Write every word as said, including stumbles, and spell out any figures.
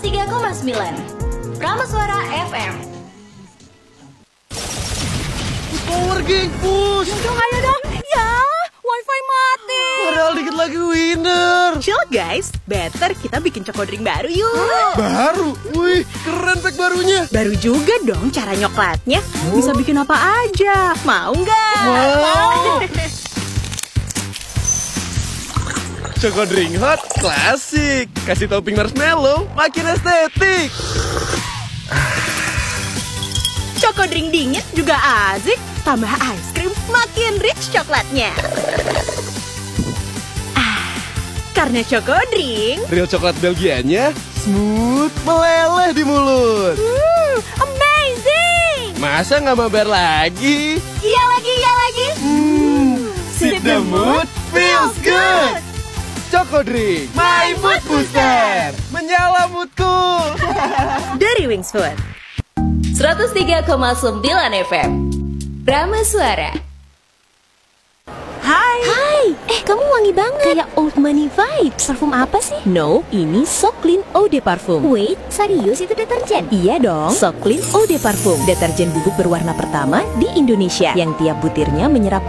tiga koma sembilan Prameswara F M. Power Gang, push! Dong, ayo dong. Ya, wifi mati. Padahal dikit lagi winner. Chill guys, better kita bikin Choco Drink baru yuk. Baru? Wih, keren pack barunya. Baru juga dong cara nyoklatnya. Bisa bikin apa aja. Mau nggak? Wow. Choco Drink Hot klasik. Kasih topping marshmallow, makin estetik. Choco Drink dingin juga asik. Tambah ice cream, makin rich coklatnya. Ah, karena Choco Drink Real coklat Belgianya smooth meleleh di mulut. hmm, amazing. Masa nggak mabar lagi? Iya lagi, iya lagi. Hmm, sip the mood feels good. Choco Drink, my mood booster. Menyala moodku. Dari Wings Food. seratus tiga koma sembilan F M Prameswara. Hai. Hai, eh kamu wangi banget. Kayak old money vibes. Parfum apa sih? No, ini So Clean Eau de Parfum. Wait, serius itu deterjen? Iya dong, So Clean Eau de Parfum, deterjen bubuk berwarna pertama di Indonesia yang tiap butirnya menyerap